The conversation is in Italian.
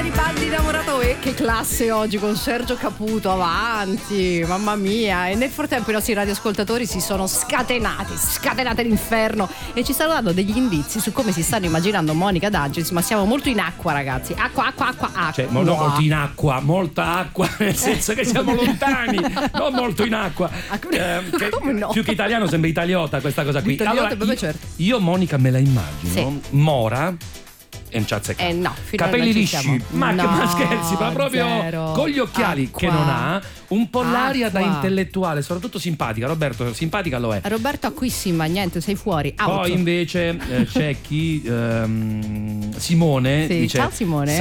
Garibaldi innamorato, che classe oggi con Sergio Caputo, avanti, mamma mia. E nel frattempo i nostri radioascoltatori si sono scatenati l'inferno e ci stanno dando degli indizi su come si stanno immaginando Monica D'Angelis, ma siamo molto in acqua, ragazzi, acqua. Cioè, non molto in acqua, molta acqua, nel senso che siamo lontani, non molto in acqua. No? Più che italiano sembra italiota questa cosa qui. Italiota, Allora, certo. io Monica me la immagino, Sì. Mora e un ciazzecato. No, capelli lisci, ma no, che ma scherzi, ma proprio zero. con gli occhiali Acqua. che non ha, un po' l'aria da Acqua. intellettuale, soprattutto simpatica. Roberto, simpatica lo è. Roberto acquissima, niente, sei fuori. Out. Poi invece c'è chi Simone Sì, dice: ciao Simone.